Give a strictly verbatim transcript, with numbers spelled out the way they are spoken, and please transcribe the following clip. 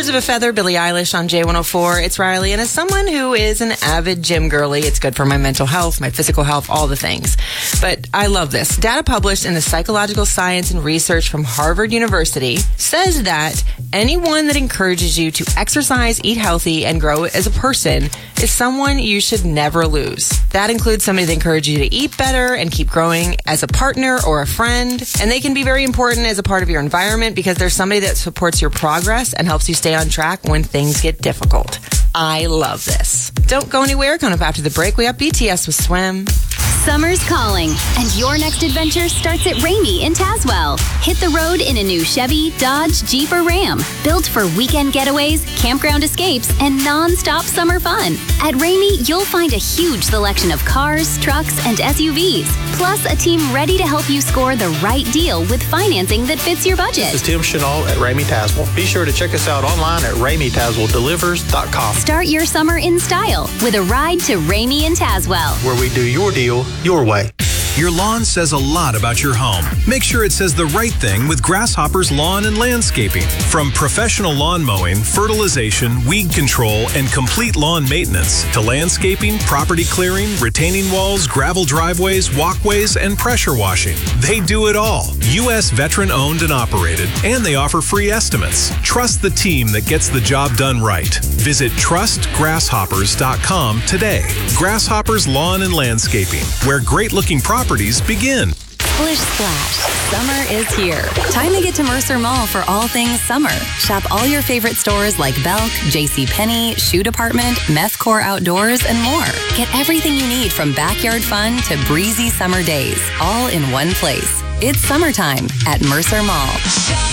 Birds of a Feather, Billie Eilish on J one oh four. It's Riley, and as someone who is an avid gym girly, it's good for my mental health, my physical health, all the things. But I love this. Data published in the Psychological Science and Research from Harvard University says that anyone that encourages you to exercise, eat healthy, and grow as a person is someone you should never lose. That includes somebody that encourages you to eat better and keep growing as a partner or a friend. And they can be very important as a part of your environment because there's somebody that supports your progress and helps you stay on track when things get difficult. I love this. Don't go anywhere. Coming up after the break, we have B T S with Swim. Summer's calling, and your next adventure starts at Ramey in Tazewell. Hit the road in a new Chevy, Dodge, Jeep, or Ram. Built for weekend getaways, campground escapes, and non-stop summer fun. At Ramey, you'll find a huge selection of cars, trucks, and S U Vs. Plus, a team ready to help you score the right deal with financing that fits your budget. This is Tim Chenault at Ramey Tazewell. Be sure to check us out online at ramey tazewell delivers dot com. Start your summer in style with a ride to Ramey in Tazewell, where we do your deal your way. Your lawn says a lot about your home. Make sure it says the right thing with Grasshopper's Lawn and Landscaping. From professional lawn mowing, fertilization, weed control, and complete lawn maintenance to landscaping, property clearing, retaining walls, gravel driveways, walkways, and pressure washing. They do it all. U S veteran owned and operated, and they offer free estimates. Trust the team that gets the job done right. Visit trust grasshoppers dot com today. Grasshopper's Lawn and Landscaping, where great-looking properties begin. Splish Splash. Summer is here. Time to get to Mercer Mall for all things summer. Shop all your favorite stores like Belk, JCPenney, Shoe Department, Methcore Outdoors, and more. Get everything you need from backyard fun to breezy summer days, all in one place. It's summertime at Mercer Mall.